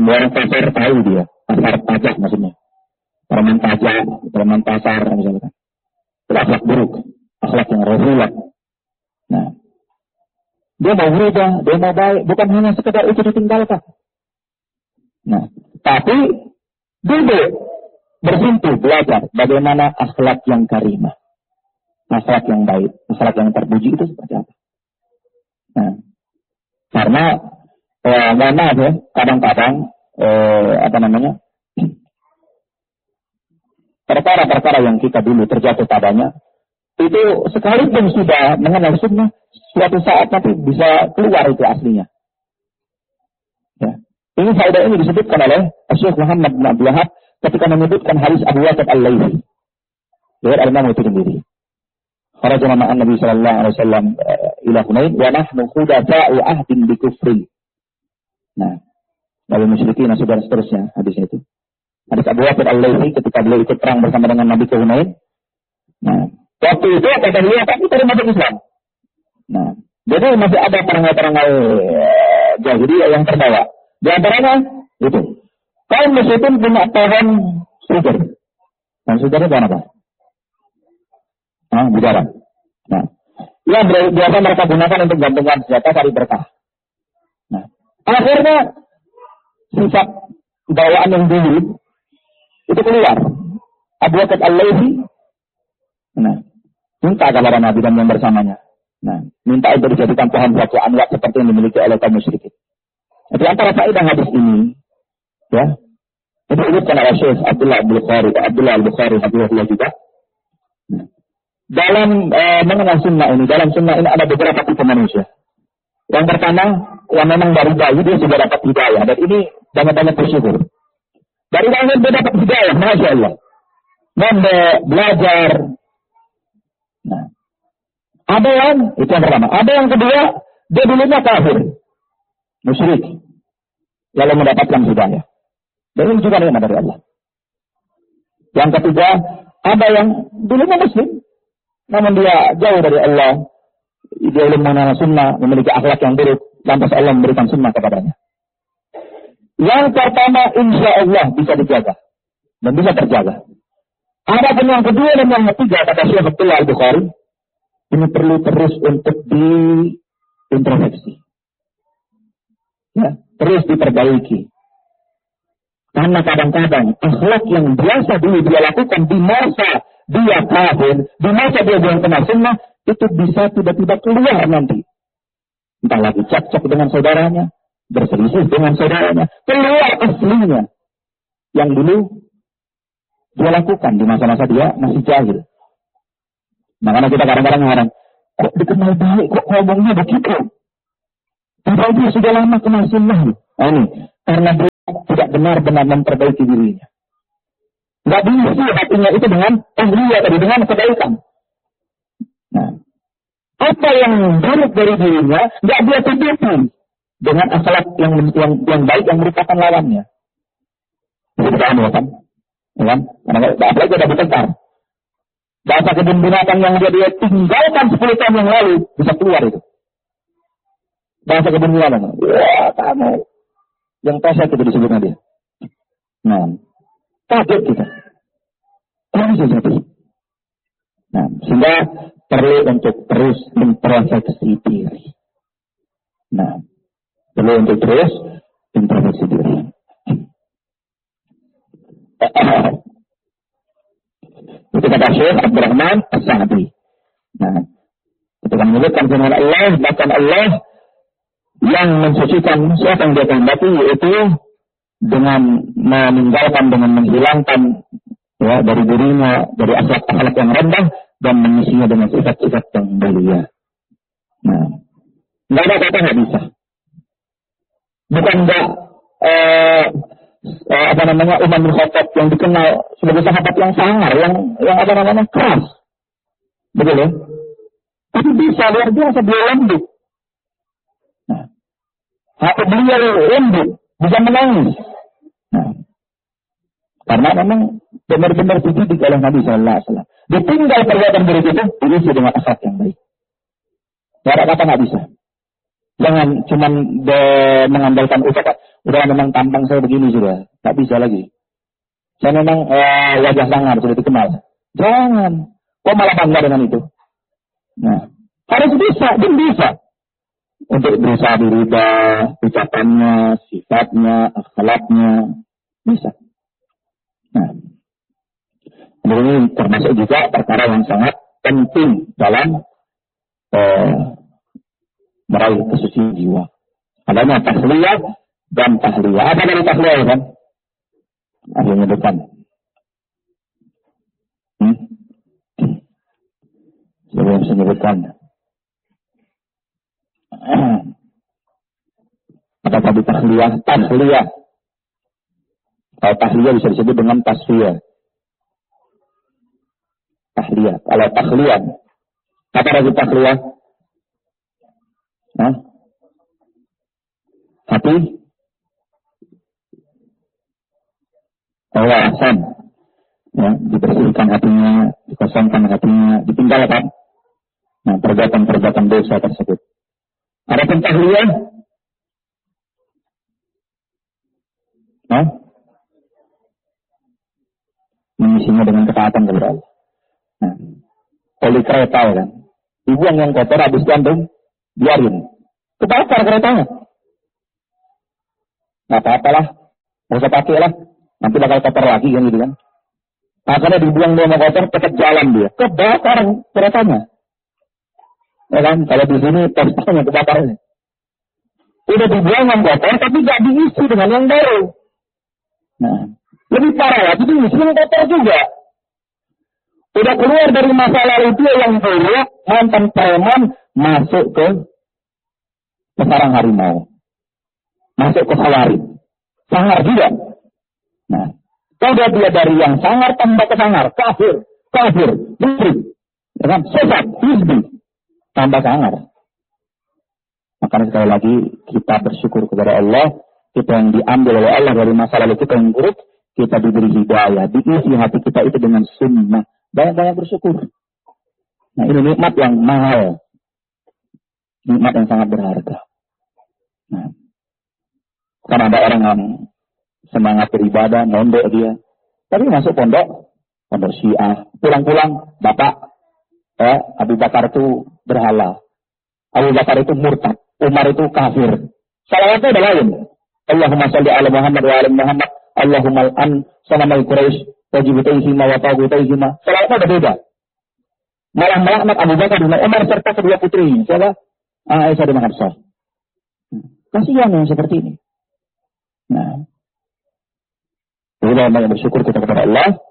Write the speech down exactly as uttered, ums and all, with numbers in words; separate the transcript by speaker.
Speaker 1: Semua orang pasar tahu dia, pasar pajak maksudnya. Preman pajak, preman pasar misalnya. Itu akhlak buruk, akhlak yang rohilah. Nah, dia mau berubah, dia mau baik, bukan hanya sekedar itu ditinggalkan. Nah, tapi duduk, bersentuh, belajar bagaimana akhlak yang karimah, akhlak yang baik, akhlak yang terpuji itu seperti apa. Nah, karena eh, mohon maaf ya, kadang-kadang eh, apa namanya perkara-perkara yang kita dulu terjatuh padanya itu sekalipun sudah mengenal sunnah, suatu saat nanti bisa keluar itu aslinya. Ya. Ini faedah ini disebutkan oleh Syekh Muhammad bin Abdul Wahab ketika menyebutkan hadis Abu Waqid Al-Laythi. Dari Al-Imam Tirmidzi. Kharajna ma'an Nabi sallallahu alaihi wasallam ila Hunain wa nahnu khudafa'u ahdin bi kufri. Nah, lalu musyrikin dan seterusnya hadisnya itu. Hadis Abu Waqid Al-Laythi ketika beliau ikut perang bersama dengan Nabi ke Hunain. Nah, waktu itu kata beliau tapi terus masuk Islam. Nah, jadi masih ada perangai-perangai jahiliyah yang terbawa. Di antaranya itu kaum musyrikin punya pohon sugar. Dan sugar itu apa? Nah, bicara. Nah, yang biasa mereka gunakan untuk gantungan senjata cari berkah. Nah, akhirnya sifat bawaan yang dulu itu keluar. Abu Waqid Al-Laythi, nah, minta kepada Nabi dan yang bersamanya. Nah, minta untuk dijadikan pohon satu anwat seperti yang dimiliki oleh kaum musyrikin. Di antara faedah hadis ini, ya, itu disebutkan oleh Syekh Abdullah Al-Bukhari, Abdullah Al-Bukhari, Abdullah juga. Nah, dalam e, mengenal sunnah ini, dalam sunnah ini ada beberapa tipe manusia. Yang pertama, yang memang dari bayi dia sudah dapat hidayah, dan ini banyak-banyak bersyukur. Dari lahir dia dapat hidayah, Masya Allah. Mondok, belajar. Nah, ada yang, itu yang pertama. Ada yang kedua, dia dulunya kafir, musyrik, lalu mendapatkan hidayah. Dan ini juga nikmat dari Allah. Yang ketiga, ada yang dulunya muslim, namun dia jauh dari Allah. Dia belum mengenal sunnah, memiliki akhlak yang buruk, lantas Allah memberikan sunnah kepadanya. Yang pertama, insya Allah bisa dijaga dan bisa terjaga. Ada pun yang kedua dan yang ketiga, kata Syekh Abdullah Al-Bukhari, ini perlu terus untuk diintrospeksi, ya, terus diperbaiki. Karena kadang-kadang akhlak yang biasa dulu dia lakukan di masa dia kafir, di masa dia belum kenal sunnah, itu bisa tiba-tiba keluar nanti. Entah lagi cekcok dengan saudaranya, berselisih dengan saudaranya, keluar aslinya yang dulu dia lakukan di masa-masa dia masih jahil. Makanya kita kadang-kadang mengatakan, kok dikenal baik, kok ngomongnya begitu? Padahal dia sudah lama kenal sunnah. Nah ini, karena dia tidak benar-benar memperbaiki dirinya. Nggak diisi hatinya itu dengan tahliyah tadi, dengan kebaikan. Nah, apa yang buruk dari dirinya, nggak dia tutupi dengan akhlak yang, yang yang baik yang merupakan lawannya. Itu paham ya kan? Ya kan? Karena apalagi ada bertengkar. Bahasa kebun binatang yang dia, dia tinggalkan sepuluh tahun yang lalu bisa keluar itu. Bahasa kebun binatang. Wah, kamu yang pesek itu disebutnya dia. Nah, kaget kita. Kok bisa jadi? Nah, sehingga perlu untuk terus introspeksi diri. Nah, perlu untuk terus introspeksi diri. Itu kata Syekh Abdurrahman As-Sa'di. Nah, ketika menyebutkan firman Allah, bahkan Allah yang mensucikan siapa yang dia kehendaki, yaitu dengan meninggalkan, dengan menghilangkan ya dari dirinya, dari akhlak-akhlak yang rendah dan mengisinya dengan sifat-sifat yang mulia. Nah, nggak ada kata nggak bisa. Bukan nggak eh, eh, apa namanya Umar bin Khattab yang dikenal sebagai sahabat yang sangar, yang yang apa namanya keras, betul ya? Tapi bisa luar biasa dia lembut. Nah, hati beliau lembut, bisa menangis. Nah, karena memang benar-benar dididik oleh Nabi Sallallahu Alaihi Wasallam. Ditinggal perbuatan buruk itu diisi dengan akhlak yang baik. Tidak ada kata nggak bisa. Jangan cuma mengandalkan ucapan. Udah memang tampang saya begini sudah, tak bisa lagi. Saya memang eh, wajah sangar sudah dikenal. Jangan. Kok malah bangga dengan itu? Nah, harus bisa, dan bisa. Untuk berusaha dirubah, ucapannya, sifatnya, akhlaknya, bisa. Nah, ini termasuk juga perkara yang sangat penting dalam eh, meraih kesucian jiwa. Adanya tahliyah dan tahliyah. Apa dari tahliyah kan? Akhirnya depan. Hmm? Siapa yang bisa menyebutkan? Apa tadi tahliyah? Tahliyah. Kalau tahliyah bisa disebut dengan tasfiyah. Tahliyah. Kalau tahliyah, apa arti tahliyah? Hah? Hati? Oh, ahsan. Ya, dibersihkan hatinya, dikosongkan hatinya, ditinggalkan. Nah, perbuatan-perbuatan dosa tersebut. Ada tahliyah? Hah? Mengisinya dengan ketaatan kepada Allah. Nah, oli kereta ya kan. Dibuang yang kotor habis gantung, biarin. Kebakar keretanya. Nggak apa-apalah, nggak usah pakai lah. Nanti bakal kotor lagi kan gitu kan. Akhirnya dibuang dia mau kotor, tetap jalan dia. Kebakar keretanya. Ya kan, kalau di sini testanya kebakarnya. Udah dibuang yang kotor, tapi nggak diisi dengan yang baru. Nah, lebih parah lagi diisi yang kotor juga. Udah keluar dari masa lalu dia yang buruk, mantan preman, masuk ke ke sarang harimau. Masuk ke sawarin. Sangar juga. Nah, udah dia dari yang sangar tambah ke sangar. Kafir, kafir, musyrik. Ya kan? Sesat, hizbi. Tambah sangar. Makanya sekali lagi kita bersyukur kepada Allah. Kita yang diambil oleh Allah dari masa lalu kita yang buruk. Kita diberi hidayah. Diisi hati kita itu dengan sunnah. Banyak-banyak bersyukur. Nah, ini nikmat yang mahal. Nikmat yang sangat berharga. Nah, karena ada orang yang semangat beribadah, mondok dia. Tapi masuk pondok, pondok Syiah. Pulang-pulang, Bapak, eh, Abu Bakar itu berhala. Abu Bakar itu murtad. Umar itu kafir. Salawatnya ada lain. Allahumma salli ala Muhammad wa ala Muhammad. Allahumma al-an sanamai Quraisy. Wajibutaihima wa tagutaihima. Salawatnya ada beda. Malah melaknat Abu Bakar dan Umar serta kedua putrinya. Siapa? Aisyah dan Hafsah. Kasihan yang seperti ini. Nah, kita banyak bersyukur kita kepada Allah.